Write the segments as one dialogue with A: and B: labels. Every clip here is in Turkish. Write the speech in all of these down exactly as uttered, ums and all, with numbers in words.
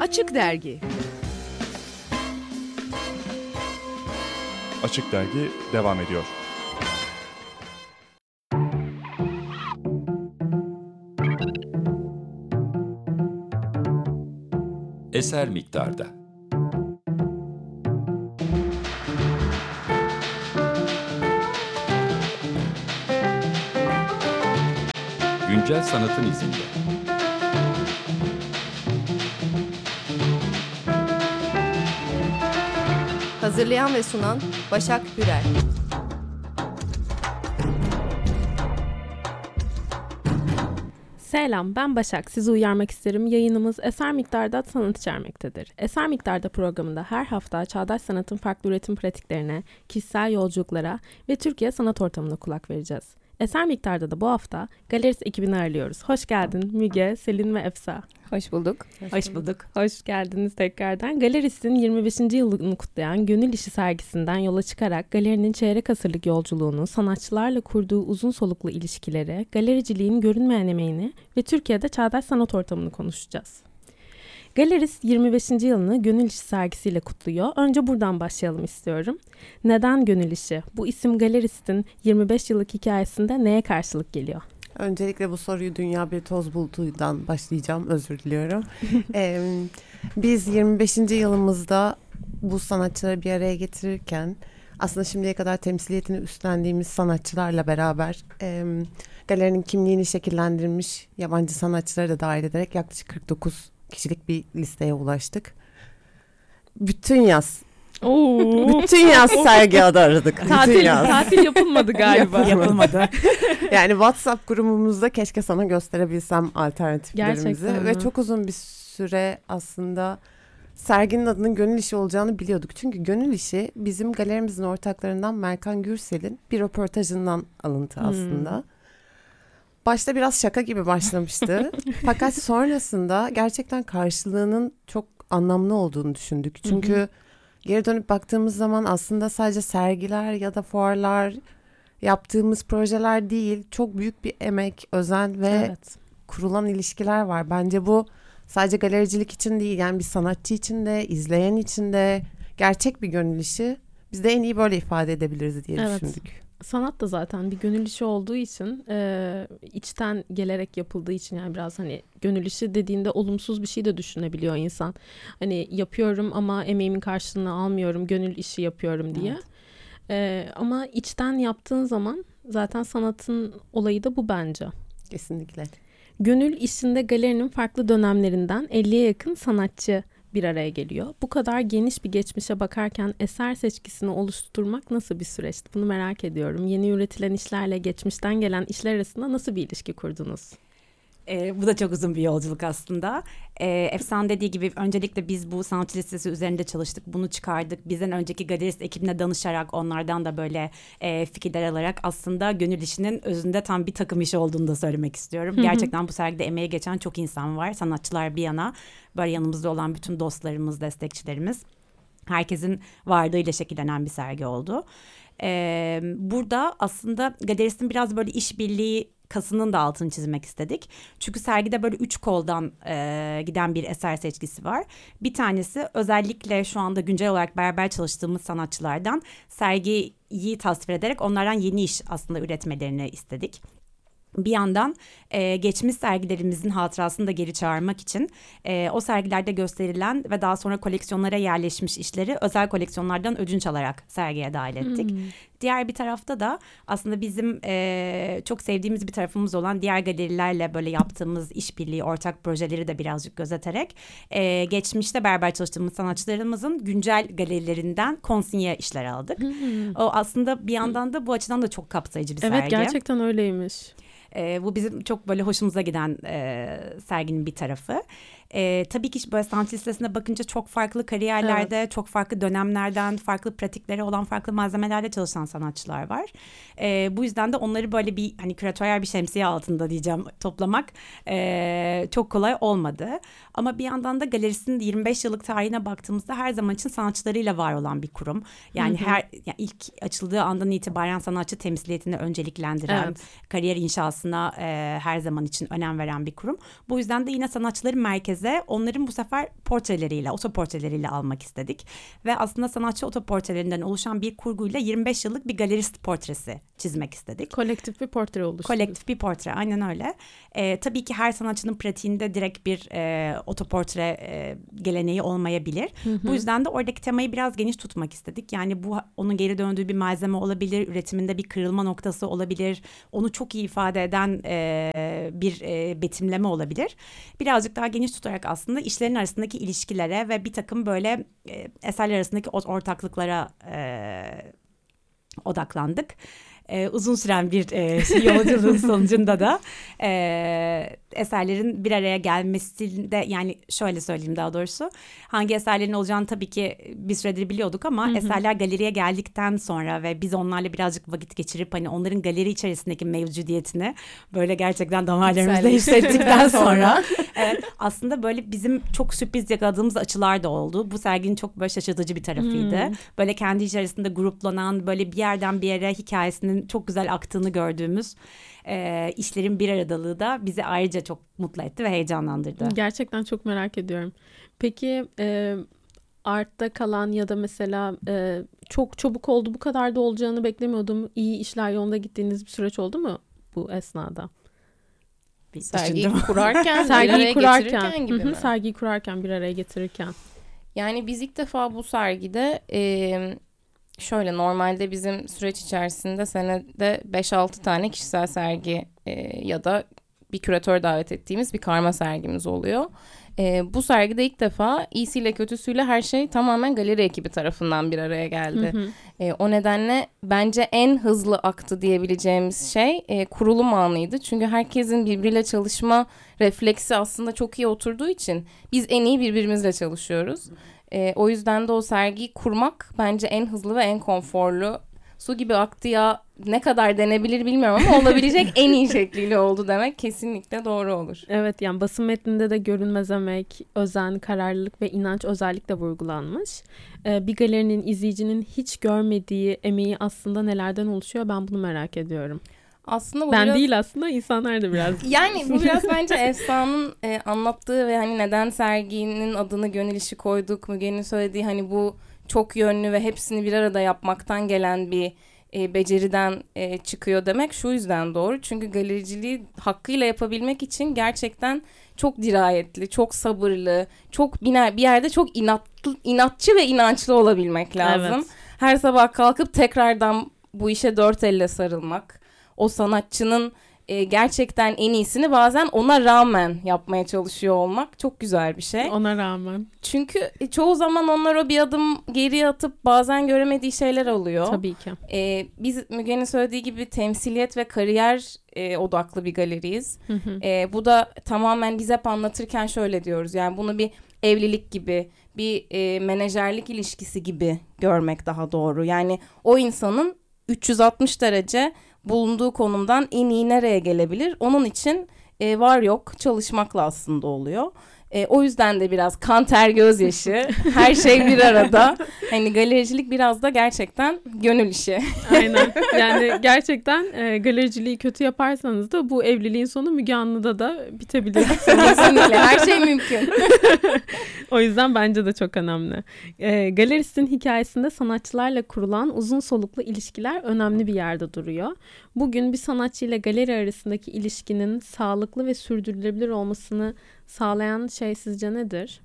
A: Açık Dergi.
B: Açık Dergi devam ediyor.
C: Eser miktarda. Güncel sanatın izinde.
D: Hazırlayan ve sunan Başak Hürel.
E: Selam, ben Başak. Sizi uyarmak isterim. Yayınımız Eser Miktarda sanat içermektedir. Eser Miktarda programında her hafta çağdaş sanatın farklı üretim pratiklerine, kişisel yolculuklara ve Türkiye sanat ortamına kulak vereceğiz. Eser Miktarda da bu hafta Galerist ekibini ağırlıyoruz. Hoş geldin Müge, Selin ve Efsa.
F: Hoş bulduk.
E: Hoş, Hoş bulduk. Hoş geldiniz tekrardan. Galerist'in yirmi beşinci yılını kutlayan Gönül İşi sergisinden yola çıkarak galerinin çeyrek asırlık yolculuğunu, sanatçılarla kurduğu uzun soluklu ilişkileri, galericiliğin görünmeyen emeğini ve Türkiye'de çağdaş sanat ortamını konuşacağız. Galerist yirmi beşinci yılını Gönül İşi sergisiyle kutluyor. Önce buradan başlayalım istiyorum. Neden Gönül İşi? Bu isim Galerist'in yirmi beş yıllık hikayesinde neye karşılık geliyor?
F: Öncelikle bu soruyu dünya bir toz bulutundan başlayacağım. Özür diliyorum. ee, biz yirmi beşinci yılımızda bu sanatçıları bir araya getirirken aslında şimdiye kadar temsiliyetini üstlendiğimiz sanatçılarla beraber e, galerinin kimliğini şekillendirmiş yabancı sanatçıları da dahil ederek yaklaşık kırk dokuz kişilik bir listeye ulaştık. Bütün yaz Oo. Bütün yaz sergi adı aradık.
E: Tatil, yaz. tatil yapılmadı galiba.
F: Yapılmadı. Yani WhatsApp grubumuzda keşke sana gösterebilsem alternatiflerimizi.
E: Gerçekten
F: ve çok uzun bir süre aslında serginin adının Gönül İşi olacağını biliyorduk. Çünkü Gönül İşi bizim galerimizin ortaklarından Merkan Gürsel'in bir röportajından alıntı aslında. Hmm. Başta biraz şaka gibi başlamıştı. Fakat sonrasında gerçekten karşılığının çok anlamlı olduğunu düşündük. Çünkü geri dönüp baktığımız zaman aslında sadece sergiler ya da fuarlar, yaptığımız projeler değil, çok büyük bir emek, özen ve evet. kurulan ilişkiler var. Bence bu sadece galericilik için değil, yani bir sanatçı için de, izleyen için de gerçek bir gönül işi. Biz de en iyi böyle ifade edebiliriz diye evet. düşündük.
E: Sanat da zaten bir gönül işi olduğu için, e, içten gelerek yapıldığı için, yani biraz hani gönül işi dediğinde olumsuz bir şey de düşünebiliyor insan. Hani yapıyorum ama emeğimin karşılığını almıyorum, gönül işi yapıyorum diye. Evet. E, ama içten yaptığın zaman zaten sanatın olayı da bu bence.
F: Kesinlikle.
E: Gönül işinde galerinin farklı dönemlerinden elliye yakın sanatçı bir araya geliyor. Bu kadar geniş bir geçmişe bakarken eser seçkisini oluşturmak nasıl bir süreçti? Bunu merak ediyorum. Yeni üretilen işlerle geçmişten gelen işler arasında nasıl bir ilişki kurdunuz?
G: Ee, bu da çok uzun bir yolculuk aslında. Ee, Efsan dediği gibi öncelikle biz bu sanatçı listesi üzerinde çalıştık. Bunu çıkardık. Bizden önceki galerist ekibine danışarak, onlardan da böyle e, fikirler alarak aslında Gönül İşi'nin özünde tam bir takım işi olduğunu da söylemek istiyorum. Hı hı. Gerçekten bu sergide emeği geçen çok insan var. Sanatçılar bir yana, böyle yanımızda olan bütün dostlarımız, destekçilerimiz. Herkesin vardığıyla şekillenen bir sergi oldu. Ee, burada aslında galeristin biraz böyle işbirliği kasının da altını çizmek istedik. Çünkü sergide böyle üç koldan e, giden bir eser seçkisi var. Bir tanesi özellikle şu anda güncel olarak beraber çalıştığımız sanatçılardan sergiyi tasvir ederek onlardan yeni iş aslında üretmelerini istedik. Bir yandan e, geçmiş sergilerimizin hatırasını da geri çağırmak için e, o sergilerde gösterilen ve daha sonra koleksiyonlara yerleşmiş işleri özel koleksiyonlardan ödünç alarak sergiye dahil ettik. Hmm. Diğer bir tarafta da aslında bizim e, çok sevdiğimiz bir tarafımız olan diğer galerilerle böyle yaptığımız işbirliği, ortak projeleri de birazcık gözeterek e, geçmişte beraber çalıştığımız sanatçılarımızın güncel galerilerinden konsinye işler aldık. Hmm. O aslında bir yandan da bu açıdan da çok kapsayıcı bir
E: evet,
G: sergi.
E: Evet, gerçekten öyleymiş.
G: E, bu bizim çok böyle hoşumuza giden e, serginin bir tarafı. E, tabii ki böyle sanat listesine bakınca çok farklı kariyerlerde, evet. çok farklı dönemlerden, farklı pratikleri olan farklı malzemelerle çalışan sanatçılar var. E, bu yüzden de onları böyle bir hani küratörel bir şemsiye altında diyeceğim toplamak e, çok kolay olmadı. Ama bir yandan da galerisinin yirmi beş yıllık tarihine baktığımızda her zaman için sanatçılarıyla var olan bir kurum. Yani hı hı. her yani ilk açıldığı andan itibaren sanatçı temsiliyetini önceliklendiren, evet. kariyer inşasına e, her zaman için önem veren bir kurum. Bu yüzden de yine sanatçıların merkezinde merkeze onların bu sefer portreleriyle, otoportreleriyle almak istedik. Ve aslında sanatçı otoportrelerinden oluşan bir kurguyla yirmi beş yıllık bir galerist portresi çizmek istedik.
E: Kolektif bir portre oluşturduk.
G: Kolektif bir portre, aynen öyle. Ee, tabii ki her sanatçının pratiğinde direkt bir e, otoportre e, geleneği olmayabilir.
E: Hı hı.
G: Bu yüzden de oradaki temayı biraz geniş tutmak istedik. Yani bu onun geri döndüğü bir malzeme olabilir, üretiminde bir kırılma noktası olabilir. Onu çok iyi ifade eden e, bir e, betimleme olabilir. Birazcık daha geniş tutarak aslında işlerin arasındaki ilişkilere ve bir takım böyle e, eserler arasındaki ortaklıklara e, odaklandık. Ee, uzun süren bir e, yolculuğun sonucunda da e, eserlerin bir araya gelmesinde, yani şöyle söyleyeyim daha doğrusu, hangi eserlerin olacağını tabii ki bir süredir biliyorduk ama hı hı. eserler galeriye geldikten sonra ve biz onlarla birazcık vakit geçirip hani onların galeri içerisindeki mevcudiyetini böyle gerçekten damarlarımızda hissettikten sonra evet, aslında böyle bizim çok sürpriz yakaladığımız açılar da oldu. Bu serginin çok böyle şaşırtıcı bir tarafıydı. Hmm. Böyle kendi içerisinde gruplanan, böyle bir yerden bir yere hikayesinin çok güzel aktığını gördüğümüz e, işlerin bir aradalığı da bizi ayrıca çok mutlu etti ve heyecanlandırdı.
E: Gerçekten çok merak ediyorum. Peki e, artta kalan ya da mesela e, çok çabuk oldu, bu kadar da olacağını beklemiyordum, İyi işler yolunda gittiğiniz bir süreç oldu mu bu esnada?
A: Sergiyi kurarken,
E: sergiyi
A: kurarken gibi
E: hı hı,
A: mi?
E: Sergiyi kurarken, bir araya getirirken.
A: Yani biz ilk defa bu sergide e, şöyle, normalde bizim süreç içerisinde senede beş altı tane kişisel sergi e, ya da bir küratör davet ettiğimiz bir karma sergimiz oluyor. E, bu sergide ilk defa iyisiyle kötüsüyle her şey tamamen galeri ekibi tarafından bir araya geldi. Hı hı. E, o nedenle bence en hızlı aktı diyebileceğimiz şey e, kurulum anıydı. Çünkü herkesin birbiriyle çalışma refleksi aslında çok iyi oturduğu için biz en iyi birbirimizle çalışıyoruz. E, o yüzden de o sergiyi kurmak bence en hızlı ve en konforlu, su gibi aktı ya ne kadar denebilir bilmiyorum ama olabilecek en iyi şekliyle oldu demek kesinlikle doğru olur.
E: Evet, yani basın metninde de görünmez emek, özen, kararlılık ve inanç özellikle vurgulanmış. Ee, bir galerinin, izleyicinin hiç görmediği emeği aslında nelerden oluşuyor, ben bunu merak ediyorum.
A: Aslında bu
E: ben
A: biraz...
E: değil aslında, insanlar da biraz.
A: Yani bu biraz bence Efsa'nın e, anlattığı ve hani neden serginin adını Gönül İşi koyduk, Müge'nin söylediği hani bu çok yönlü ve hepsini bir arada yapmaktan gelen bir e, beceriden e, çıkıyor demek şu yüzden doğru. Çünkü galericiliği hakkıyla yapabilmek için gerçekten çok dirayetli, çok sabırlı, çok biner, bir yerde çok inatlı, inatçı ve inançlı olabilmek lazım. Evet. Her sabah kalkıp tekrardan bu işe dört elle sarılmak, o sanatçının e, gerçekten en iyisini bazen ona rağmen yapmaya çalışıyor olmak çok güzel bir şey.
E: Ona rağmen.
A: Çünkü e, çoğu zaman onlar o bir adım geriye atıp bazen göremediği şeyler oluyor.
E: Tabii ki.
A: E, biz Müge'nin söylediği gibi temsiliyet ve kariyer e, odaklı bir galeriyiz. Hı hı. E, bu da tamamen biz hep anlatırken şöyle diyoruz. Yani bunu bir evlilik gibi, bir e, menajerlik ilişkisi gibi görmek daha doğru. Yani o insanın üç yüz altmış derece bulunduğu konumdan en iyi nereye gelebilir? Onun için e, var yok çalışmakla aslında oluyor. E, o yüzden de biraz kan ter gözyaşı, her şey bir arada. Hani galericilik biraz da gerçekten gönül işi.
E: Aynen. Yani gerçekten e, galericiliği kötü yaparsanız da bu evliliğin sonu Müge Anlı'da da bitebilir.
A: Kesinlikle, her şey mümkün.
E: O yüzden bence de çok önemli. E, galeristin hikayesinde sanatçılarla kurulan uzun soluklu ilişkiler önemli bir yerde duruyor. Bugün bir sanatçı ile galeri arasındaki ilişkinin sağlıklı ve sürdürülebilir olmasını sağlayan şey sizce nedir?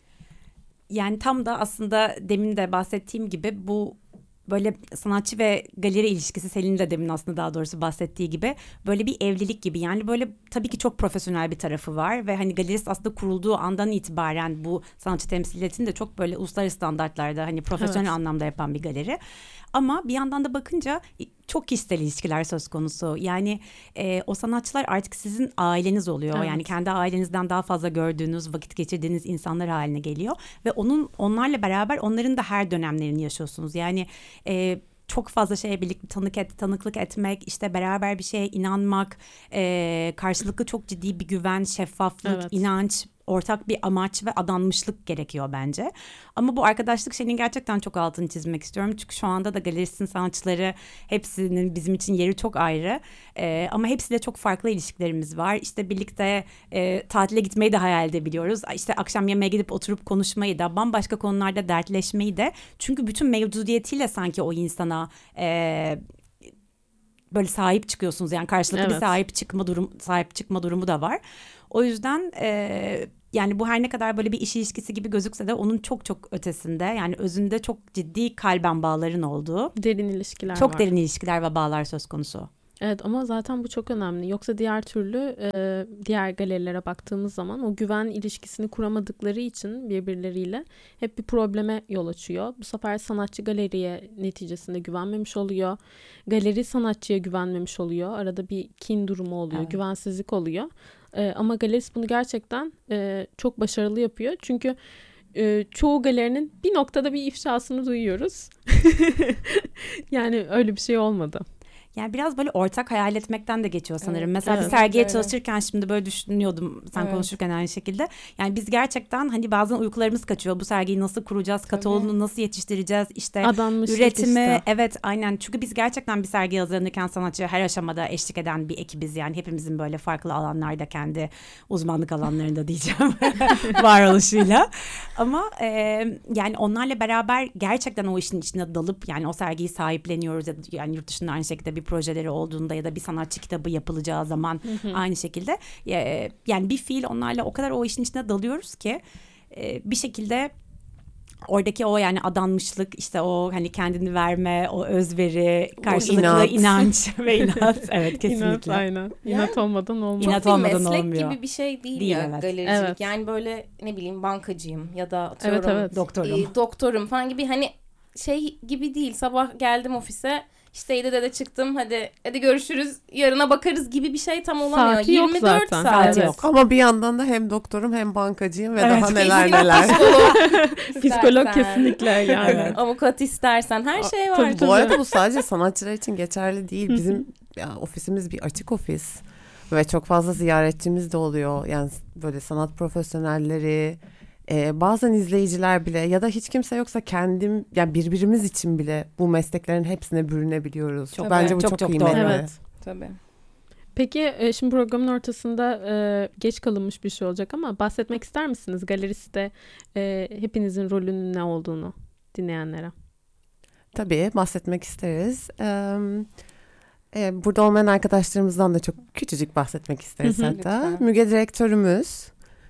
G: Yani tam da aslında demin de bahsettiğim gibi bu böyle sanatçı ve galeri ilişkisi, Selin'in de demin aslında daha doğrusu bahsettiği gibi böyle bir evlilik gibi. Yani böyle tabii ki çok profesyonel bir tarafı var ve hani galerist aslında kurulduğu andan itibaren bu sanatçı temsiliyetini de çok böyle uluslararası standartlarda hani profesyonel evet. anlamda yapan bir galeri. Ama bir yandan da bakınca çok kişisel ilişkiler söz konusu. Yani e, o sanatçılar artık sizin aileniz oluyor. Evet. Yani kendi ailenizden daha fazla gördüğünüz, vakit geçirdiğiniz insanlar haline geliyor. Ve onun onlarla beraber onların da her dönemlerini yaşıyorsunuz. Yani e, çok fazla şeye birlikte tanık et, tanıklık etmek, işte beraber bir şeye inanmak, e, karşılıklı çok ciddi bir güven, şeffaflık, evet. inanç, ortak bir amaç ve adanmışlık gerekiyor bence. Ama bu arkadaşlık şeyinin gerçekten çok altını çizmek istiyorum. Çünkü şu anda da galeristin sanatçıları hepsinin bizim için yeri çok ayrı. Ee, ama hepsiyle çok farklı ilişkilerimiz var. İşte birlikte e, tatile gitmeyi de hayal edebiliyoruz. İşte akşam yemeğe gidip oturup konuşmayı da, bambaşka konularda dertleşmeyi de. Çünkü bütün mevcudiyetiyle sanki o insana e, böyle sahip çıkıyorsunuz. Yani karşılıklı
E: Evet.
G: bir sahip çıkma durum sahip çıkma durumu da var. O yüzden e, yani bu her ne kadar böyle bir iş ilişkisi gibi gözükse de onun çok çok ötesinde, yani özünde çok ciddi kalben bağların olduğu,
E: Derin ilişkiler
G: çok
E: var.
G: derin ilişkiler ve bağlar söz konusu.
E: Evet, ama zaten bu çok önemli. Yoksa diğer türlü e, diğer galerilere baktığımız zaman o güven ilişkisini kuramadıkları için birbirleriyle hep bir probleme yol açıyor. Bu sefer sanatçı galeriye neticesinde güvenmemiş oluyor. Galeri sanatçıya güvenmemiş oluyor. Arada bir kin durumu oluyor,
G: Evet.
E: güvensizlik oluyor. E, ama galerist bunu gerçekten e, çok başarılı yapıyor. Çünkü e, çoğu galerinin bir noktada bir ifşasını duyuyoruz. Yani öyle bir şey olmadı.
G: Yani biraz böyle ortak hayal etmekten de geçiyor sanırım.
A: Evet,
G: Mesela
E: evet.
G: bir sergiye
A: Öyle.
G: çalışırken şimdi böyle düşünüyordum sen
A: Evet.
G: konuşurken aynı şekilde. Yani biz gerçekten hani bazen uykularımız kaçıyor. Bu sergiyi nasıl kuracağız? Kataloğunu nasıl yetiştireceğiz? İşte
E: Adanmışlık
G: üretimi,
E: işte.
G: evet aynen. Çünkü biz gerçekten bir sergi hazırlanırken sanatçıya her aşamada eşlik eden bir ekibiz. Yani hepimizin böyle farklı alanlarda, kendi uzmanlık alanlarında diyeceğim varoluşuyla. Ama e, yani onlarla beraber gerçekten o işin içine dalıp yani o sergiyi sahipleniyoruz. Ya da yani yurt dışında aynı şekilde bir projeleri olduğunda ya da bir sanatçı kitabı yapılacağı zaman aynı şekilde e, yani bir fiil onlarla o kadar o işin içine dalıyoruz ki e, bir şekilde oradaki o yani adanmışlık, işte o hani kendini verme, o özveri, karşılıklı
F: inat.
G: inanç ve inat. Evet,
E: İnat,
G: kesinlikle.
E: aynen. İnat olmadan olmaz.
A: Çok
G: İnat
A: bir
G: olmadan
A: meslek
G: olmuyor.
A: gibi bir şey değil,
G: Değil,
A: ya
G: evet.
A: galericilik.
E: Evet.
A: Yani böyle ne bileyim bankacıyım ya da atıyorum
E: Evet, evet.
G: Doktorum.
A: e, doktorum falan gibi, hani şey gibi değil. Sabah geldim ofise, işte yedide de çıktım, hadi hadi görüşürüz, yarına bakarız gibi bir şey tam olamıyor.
E: Saati yok
A: yirmi dört
E: zaten.
A: saat.
G: Saati
E: Evet.
G: yok.
F: Ama bir yandan da hem doktorum hem bankacıyım ve
G: Evet,
F: daha neler
A: kesinlikle
F: neler.
A: Psikolog,
E: Psikolog
A: istersen,
E: kesinlikle yani.
G: Evet.
A: avukat istersen her şey var.
E: tabii, tabii.
F: Bu arada bu sadece sanatçılar için geçerli değil. Bizim ya, ofisimiz bir açık ofis ve çok fazla ziyaretçimiz de oluyor. Yani böyle sanat profesyonelleri, e, bazen izleyiciler bile ya da hiç kimse yoksa kendim, yani birbirimiz için bile bu mesleklerin hepsine bürünebiliyoruz.
G: Çok-
F: Bence bu
G: çok
F: çok,
G: çok
F: kıymetli.
G: doğru.
E: Evet.
A: Tabii.
E: Peki e, şimdi programın ortasında e, geç kalınmış bir şey olacak ama bahsetmek ister misiniz galeriste e, hepinizin rolünün ne olduğunu dinleyenlere?
F: Tabii bahsetmek isteriz. Ee, e, burada olmayan arkadaşlarımızdan da çok küçücük bahsetmek isteriz
E: Hı hı.
F: hatta.
A: Lütfen.
F: Müge direktörümüz.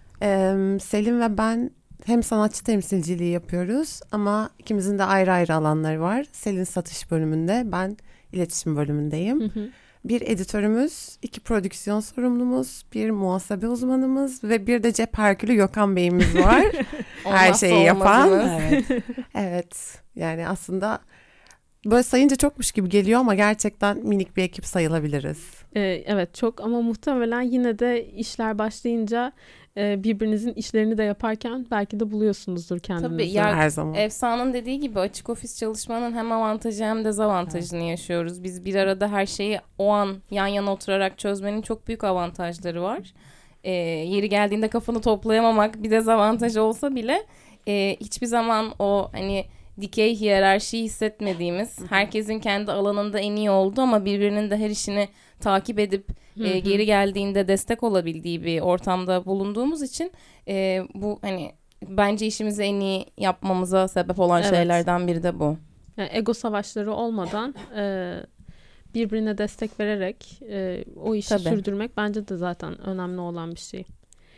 F: Ee, Selim ve ben hem sanatçı temsilciliği yapıyoruz ama ikimizin de ayrı ayrı alanları var. Selin satış bölümünde, ben iletişim bölümündeyim.
E: Hı hı.
F: Bir editörümüz, iki prodüksiyon sorumlumuz, bir muhasebe uzmanımız ve bir de cep herkülü Gökhan Bey'imiz var. Her
A: Olmazsa
F: şeyi yapan.
A: olmazımız.
G: Evet.
F: Evet, yani aslında böyle sayınca çokmuş gibi geliyor ama gerçekten minik bir ekip sayılabiliriz.
E: E, evet çok, ama muhtemelen yine de işler başlayınca e, birbirinizin işlerini de yaparken belki de buluyorsunuzdur kendinizi.
A: Tabii, ya-
F: Her zaman.
A: Efsa'nın dediği gibi açık ofis çalışmanın hem avantajı hem dezavantajını yaşıyoruz. Biz bir arada her şeyi o an yan yana oturarak çözmenin çok büyük avantajları var. Ee, yeri geldiğinde kafanı toplayamamak bir dezavantaj olsa bile e, hiçbir zaman o hani dikey hiyerarşiyi hissetmediğimiz, herkesin kendi alanında en iyi olduğu ama birbirinin de her işini takip edip e, geri geldiğinde destek olabildiği bir ortamda bulunduğumuz için e, bu hani bence işimizi en iyi yapmamıza sebep olan
E: Evet.
A: şeylerden biri de bu.
E: Yani ego savaşları olmadan e, birbirine destek vererek e, o işi
A: Tabii.
E: sürdürmek bence de zaten önemli olan bir şey.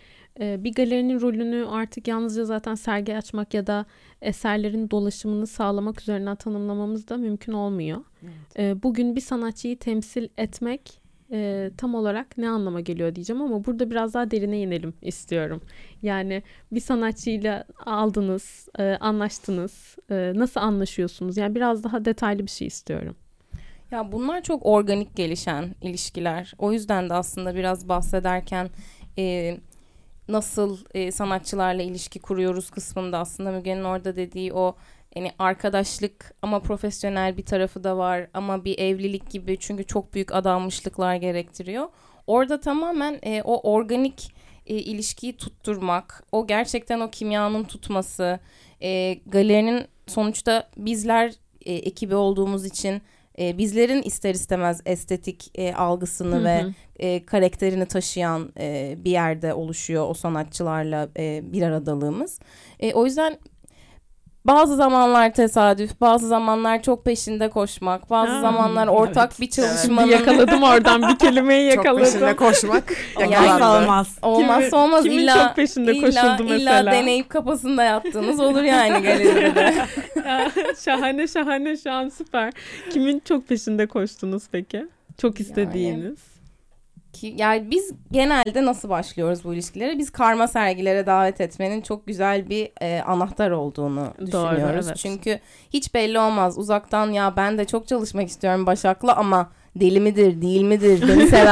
E: E, bir galerinin rolünü artık yalnızca zaten sergi açmak ya da eserlerin dolaşımını sağlamak üzerinden tanımlamamız da mümkün olmuyor. E, bugün bir sanatçıyı temsil etmek e, tam olarak ne anlama geliyor diyeceğim ama burada biraz daha derine inelim istiyorum. Yani bir sanatçıyla aldınız, e, anlaştınız, e, nasıl anlaşıyorsunuz? Yani biraz daha detaylı bir şey istiyorum.
A: Ya bunlar çok organik gelişen ilişkiler. O yüzden de aslında biraz bahsederken e, nasıl e, sanatçılarla ilişki kuruyoruz kısmında aslında Müge'nin orada dediği o yani arkadaşlık ama profesyonel bir tarafı da var ama bir evlilik gibi, çünkü çok büyük adanmışlıklar gerektiriyor. Orada tamamen e, o organik e, ilişkiyi tutturmak, o gerçekten o kimyanın tutması, e, galerinin sonuçta bizler e, ekibi olduğumuz için e, bizlerin ister istemez estetik e, algısını
E: Hı hı.
A: ve e, karakterini taşıyan e, bir yerde oluşuyor o sanatçılarla e, bir aradalığımız. E, o yüzden bazı zamanlar tesadüf, bazı zamanlar çok peşinde koşmak, bazı
E: Ha,
A: zamanlar ortak
G: evet.
A: bir
E: Şimdi
A: çalışmanın
E: yakaladım oradan bir kelimeyi
F: Çok peşinde
E: yakaladım.
F: koşmak.
A: Yani
F: yakalandı.
G: olmaz.
A: olmazsa
E: Kimi-
A: olmaz.
E: kimin
A: illa,
E: çok peşinde
A: illa,
E: koşuldu
A: illa
E: mesela?
A: deneyip kafasında yattığınız olur yani galeride de.
E: Ya, şahane şahane şu an süper. Kimin çok peşinde koştunuz peki? Çok istediğiniz.
A: Ki, yani biz genelde nasıl başlıyoruz bu ilişkilere? Biz karma sergilere davet etmenin çok güzel bir e, anahtar olduğunu
E: Doğru,
A: düşünüyoruz.
E: evet.
A: Çünkü hiç belli olmaz. Uzaktan ya ben de çok çalışmak istiyorum Başak'la ama deli midir, değil midir, beni sever